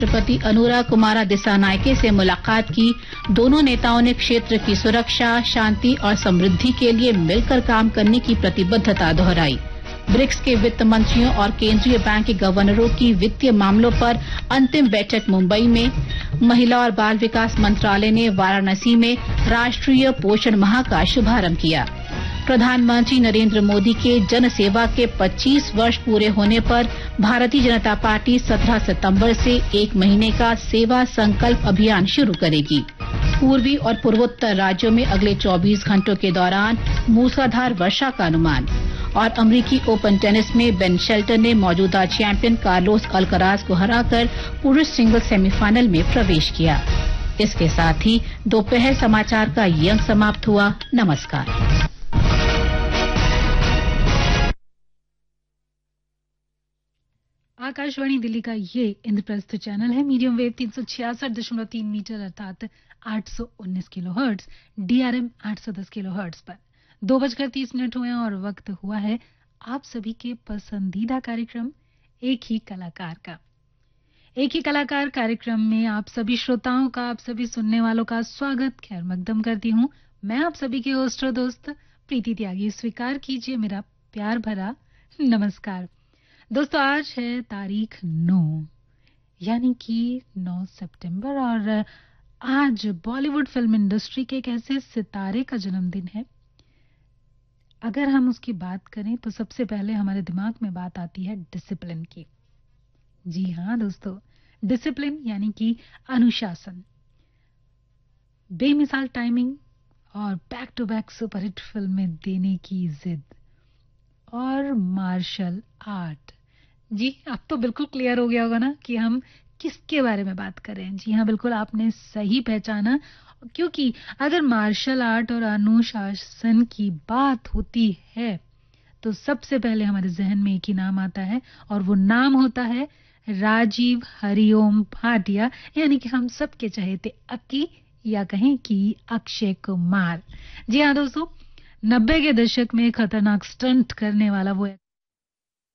राष्ट्रपति अनुरा कुमारा दिसानायके से मुलाकात की। दोनों नेताओं ने क्षेत्र की सुरक्षा, शांति और समृद्धि के लिए मिलकर काम करने की प्रतिबद्धता दोहराई। ब्रिक्स के वित्त मंत्रियों और केंद्रीय बैंक के गवर्नरों की वित्तीय मामलों पर अंतिम बैठक मुंबई में। महिला और बाल विकास मंत्रालय ने वाराणसी में राष्ट्रीय पोषण माह का शुभारंभ किया। प्रधानमंत्री नरेंद्र मोदी के जन सेवा के 25 वर्ष पूरे होने पर भारतीय जनता पार्टी 17 सितंबर से 1 महीने का सेवा संकल्प अभियान शुरू करेगी। पूर्वी और पूर्वोत्तर राज्यों में अगले 24 घंटों के दौरान मूसलाधार वर्षा का अनुमान। और अमेरिकी ओपन टेनिस में बेन शेल्टन ने मौजूदा चैंपियन कार्लोस अल्कराज को हराकर पुरुष सिंगल्स सेमीफाइनल में प्रवेश किया। इसके साथ ही दोपहर समाचार का ये अंक समाप्त हुआ। नमस्कार। आकाशवाणी दिल्ली का ये इंद्रप्रस्थ चैनल है। मीडियम वेव 366.3 मीटर अर्थात 819 किलोहर्ट्ज, DRM 810 किलोहर्ट्ज पर 2:30 हुए हैं और वक्त हुआ है आप सभी के पसंदीदा कार्यक्रम एक ही कलाकार का। एक ही कलाकार कार्यक्रम में आप सभी श्रोताओं का, आप सभी सुनने वालों का स्वागत खैर मकदम करती हूँ। मैं आप सभी की होस्ट और दोस्त प्रीति त्यागी। स्वीकार कीजिए मेरा प्यार भरा नमस्कार। दोस्तों, आज है तारीख 9 यानी कि 9 सितंबर और आज बॉलीवुड फिल्म इंडस्ट्री के एक ऐसे सितारे का जन्मदिन है। अगर हम उसकी बात करें तो सबसे पहले हमारे दिमाग में बात आती है डिसिप्लिन की। जी हाँ दोस्तों, डिसिप्लिन यानी कि अनुशासन, बेमिसाल टाइमिंग और बैक टू बैक सुपरहिट फिल्में देने की जिद और मार्शल आर्ट। जी, अब तो बिल्कुल क्लियर हो गया होगा ना कि हम किसके बारे में बात कर रहे हैं। जी हाँ, बिल्कुल आपने सही पहचाना, क्योंकि अगर मार्शल आर्ट और अनुशासन की बात होती है तो सबसे पहले हमारे जहन में एक ही नाम आता है और वो नाम होता है राजीव हरिओम भाटिया, यानी कि हम सबके चहेते अक्की या कहें कि अक्षय कुमार। जी हाँ दोस्तों, 90 के दशक में खतरनाक स्टंट करने वाला वो